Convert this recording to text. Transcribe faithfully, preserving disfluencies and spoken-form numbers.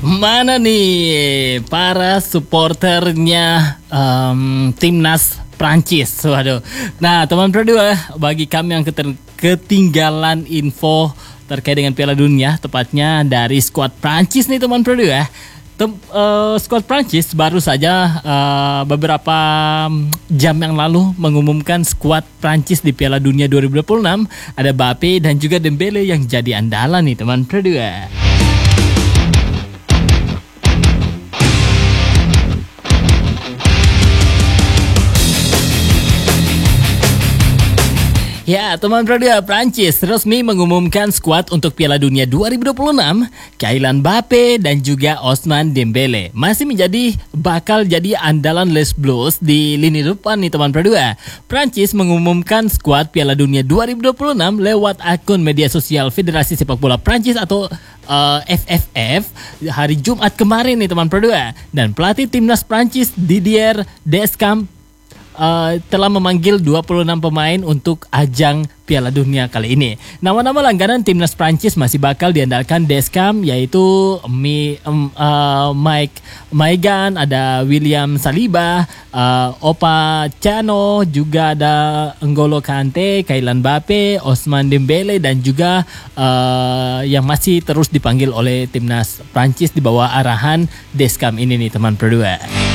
Mana nih para supporternya um, timnas Prancis? Waduh. Nah, teman berdua, bagi kami yang keter- ketinggalan info terkait dengan Piala Dunia, tepatnya dari skuad Prancis nih teman berdua. Tem- uh, skuad Prancis baru saja uh, beberapa jam yang lalu mengumumkan skuad Prancis di Piala Dunia dua ribu dua puluh enam. Ada Mbappe dan juga Dembele yang jadi andalan nih teman berdua. Ya, teman berdua, Prancis resmi mengumumkan skuad untuk Piala Dunia dua ribu dua puluh enam. Kylian Mbappe dan juga Ousmane Dembele masih menjadi bakal jadi andalan Les Bleus di lini depan nih teman berdua. Prancis mengumumkan skuad Piala Dunia dua ribu dua puluh enam lewat akun media sosial Federasi Sepak Bola Prancis atau uh, F F F hari Jumat kemarin nih teman berdua. Dan pelatih timnas Prancis Didier Deschamps Uh, telah memanggil dua puluh enam pemain untuk ajang Piala Dunia kali ini. Nama-nama langganan timnas Prancis masih bakal diandalkan Deschamps, yaitu Mi, um, uh, Mike Maignan, ada William Saliba, uh, Opa Chano, juga ada N'Golo Kante, Kylian Mbappe, Ousmane Dembele, dan juga uh, yang masih terus dipanggil oleh timnas Prancis di bawah arahan Deschamps ini nih teman berdua.